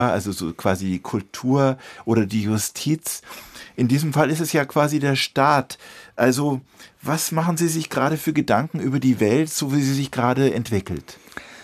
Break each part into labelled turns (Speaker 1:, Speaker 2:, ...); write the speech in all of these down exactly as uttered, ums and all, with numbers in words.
Speaker 1: also so quasi die Kultur oder die Justiz. In diesem Fall ist es ja quasi der Staat. Also was machen Sie sich gerade für Gedanken über die Welt, so wie sie sich gerade entwickelt?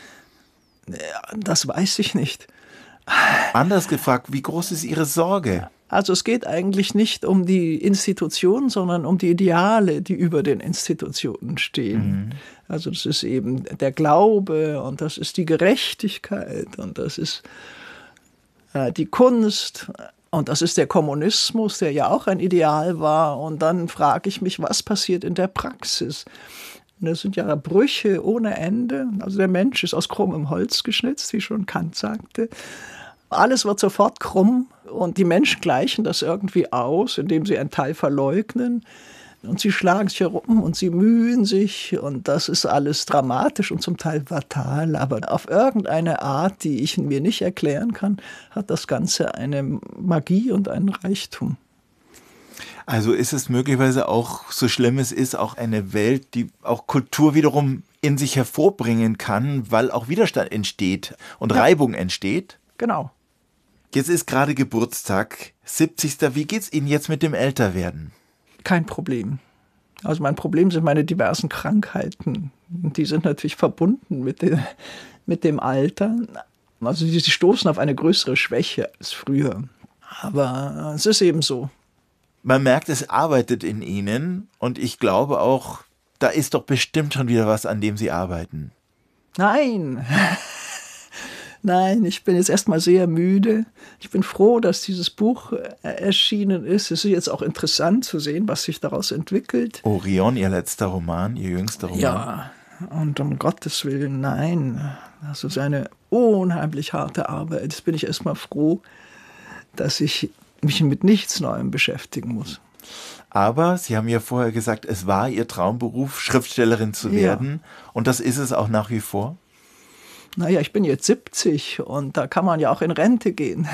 Speaker 2: Das weiß ich nicht.
Speaker 1: Anders gefragt, wie groß ist Ihre Sorge?
Speaker 2: Also es geht eigentlich nicht um die Institutionen, sondern um die Ideale, die über den Institutionen stehen. Mhm. Also das ist eben der Glaube und das ist die Gerechtigkeit und das ist äh, die Kunst und das ist der Kommunismus, der ja auch ein Ideal war. Und dann frage ich mich, was passiert in der Praxis? Und das sind ja Brüche ohne Ende. Also der Mensch ist aus krummem Holz geschnitzt, wie schon Kant sagte. Alles wird sofort krumm und die Menschen gleichen das irgendwie aus, indem sie einen Teil verleugnen. Und sie schlagen sich herum und sie mühen sich und das ist alles dramatisch und zum Teil fatal. Aber auf irgendeine Art, die ich mir nicht erklären kann, hat das Ganze eine Magie und einen Reichtum.
Speaker 1: Also ist es möglicherweise auch, so schlimm es ist, auch eine Welt, die auch Kultur wiederum in sich hervorbringen kann, weil auch Widerstand entsteht und ja. Reibung entsteht?
Speaker 2: Genau.
Speaker 1: Jetzt ist gerade Geburtstag, siebzigster Wie geht's Ihnen jetzt mit dem Älterwerden?
Speaker 2: Kein Problem. Also mein Problem sind meine diversen Krankheiten. Die sind natürlich verbunden mit dem, mit dem Alter. Also sie stoßen auf eine größere Schwäche als früher. Aber es ist eben so.
Speaker 1: Man merkt, es arbeitet in Ihnen und ich glaube auch, da ist doch bestimmt schon wieder was, an dem Sie arbeiten.
Speaker 2: Nein. Nein, ich bin jetzt erstmal sehr müde. Ich bin froh, dass dieses Buch erschienen ist. Es ist jetzt auch interessant zu sehen, was sich daraus entwickelt.
Speaker 1: Orion, Ihr letzter Roman, Ihr jüngster Roman.
Speaker 2: Ja, und um Gottes Willen, nein. Das ist eine unheimlich harte Arbeit. Jetzt bin ich erstmal froh, dass ich mich mit nichts Neuem beschäftigen muss.
Speaker 1: Aber Sie haben ja vorher gesagt, es war Ihr Traumberuf, Schriftstellerin zu werden. Ja. Und das ist es auch nach wie vor?
Speaker 2: Naja, ich bin jetzt siebzig und da kann man ja auch in Rente gehen.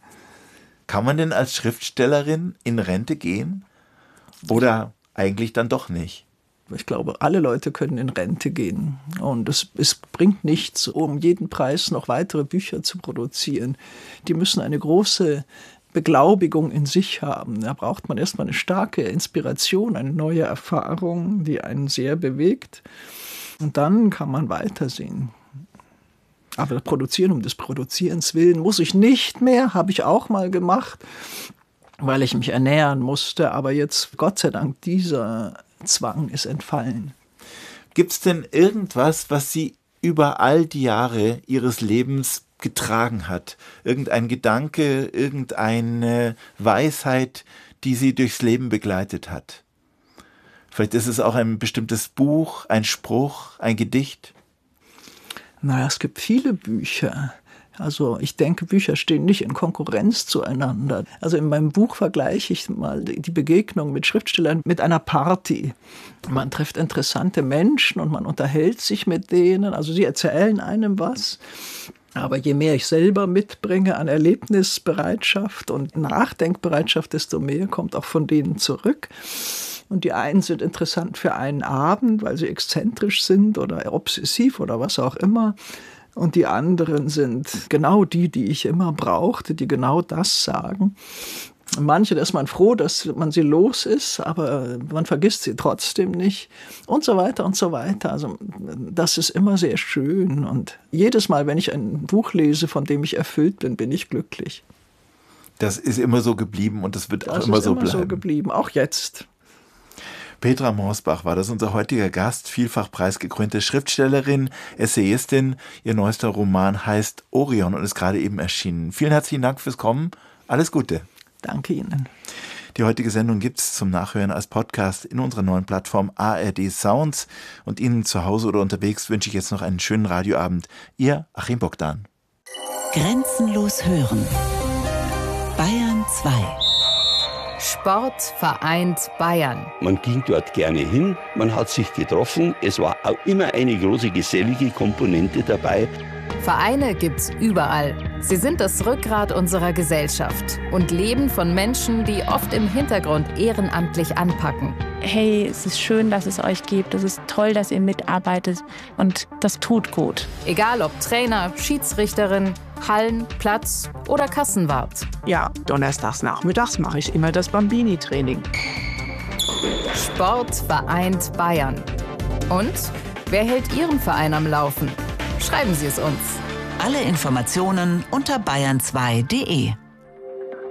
Speaker 1: Kann man denn als Schriftstellerin in Rente gehen? Oder eigentlich dann doch nicht?
Speaker 2: Ich glaube, alle Leute können in Rente gehen. Und es, es bringt nichts, um jeden Preis noch weitere Bücher zu produzieren. Die müssen eine große Beglaubigung in sich haben. Da braucht man erstmal eine starke Inspiration, eine neue Erfahrung, die einen sehr bewegt. Und dann kann man weitersehen. Aber produzieren um des Produzierens willen muss ich nicht mehr, habe ich auch mal gemacht, weil ich mich ernähren musste. Aber jetzt, Gott sei Dank, dieser Zwang ist entfallen.
Speaker 1: Gibt es denn irgendwas, was Sie über all die Jahre Ihres Lebens getragen hat? Irgendein Gedanke, irgendeine Weisheit, die Sie durchs Leben begleitet hat? Vielleicht ist es auch ein bestimmtes Buch, ein Spruch, ein Gedicht?
Speaker 2: Naja, es gibt viele Bücher. Also ich denke, Bücher stehen nicht in Konkurrenz zueinander. Also in meinem Buch vergleiche ich mal die Begegnung mit Schriftstellern mit einer Party. Man trifft interessante Menschen und man unterhält sich mit denen. Also sie erzählen einem was. Aber je mehr ich selber mitbringe an Erlebnisbereitschaft und Nachdenkbereitschaft, desto mehr kommt auch von denen zurück. Und die einen sind interessant für einen Abend, weil sie exzentrisch sind oder obsessiv oder was auch immer. Und die anderen sind genau die, die ich immer brauchte, die genau das sagen. Manche, da ist man froh, dass man sie los ist, aber man vergisst sie trotzdem nicht und so weiter und so weiter. Also das ist immer sehr schön und jedes Mal, wenn ich ein Buch lese, von dem ich erfüllt bin, bin ich glücklich.
Speaker 1: Das ist immer so geblieben und das wird auch
Speaker 2: das
Speaker 1: immer so bleiben.
Speaker 2: Das ist immer so geblieben, auch jetzt.
Speaker 1: Petra Morsbach war das unser heutiger Gast, vielfach preisgekrönte Schriftstellerin, Essayistin. Ihr neuester Roman heißt Orion und ist gerade eben erschienen. Vielen herzlichen Dank fürs Kommen. Alles Gute.
Speaker 2: Danke Ihnen.
Speaker 1: Die heutige Sendung gibt es zum Nachhören als Podcast in unserer neuen Plattform A R D Sounds. Und Ihnen zu Hause oder unterwegs wünsche ich jetzt noch einen schönen Radioabend. Ihr Achim Bogdan.
Speaker 3: Grenzenlos hören. Bayern zwei.
Speaker 4: Sport vereint Bayern.
Speaker 5: Man ging dort gerne hin, man hat sich getroffen. Es war auch immer eine große gesellige Komponente dabei.
Speaker 4: Vereine gibt's überall. Sie sind das Rückgrat unserer Gesellschaft und leben von Menschen, die oft im Hintergrund ehrenamtlich anpacken.
Speaker 6: Hey, es ist schön, dass es euch gibt. Es ist toll, dass ihr mitarbeitet und das tut gut.
Speaker 4: Egal ob Trainer, Schiedsrichterin, Hallen-, Platz- oder Kassenwart.
Speaker 7: Ja, donnerstags nachmittags mache ich immer das Bambini-Training.
Speaker 4: Sport vereint Bayern. Und wer hält Ihren Verein am Laufen? Schreiben Sie es uns.
Speaker 3: Alle Informationen unter bayern zwei punkt de.